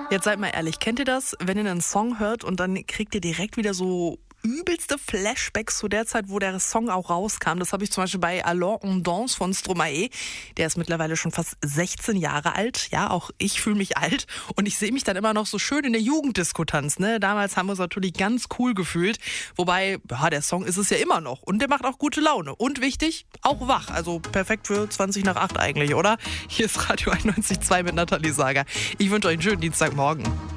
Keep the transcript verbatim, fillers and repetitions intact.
Jetzt seid mal ehrlich, kennt ihr das, wenn ihr einen Song hört und dann kriegt ihr direkt wieder so übelste Flashbacks zu der Zeit, wo der Song auch rauskam? Das habe ich zum Beispiel bei Alors on danse von Stromae. Der ist mittlerweile schon fast sechzehn Jahre alt. Ja, auch ich fühle mich alt und ich sehe mich dann immer noch so schön in der Jugenddisco tanzen. Ne? Damals haben wir uns natürlich ganz cool gefühlt. Wobei, ja, der Song ist es ja immer noch und der macht auch gute Laune. Und wichtig, auch wach. Also perfekt für zwanzig nach acht eigentlich, oder? Hier ist Radio einundneunzig Komma zwei mit Nathalie Sager. Ich wünsche euch einen schönen Dienstagmorgen.